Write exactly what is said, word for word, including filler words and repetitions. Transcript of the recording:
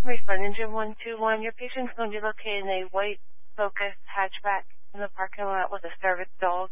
Refund engine one two one. Your patient's going to be located in a white Focus hatchback in the parking lot with a service dog.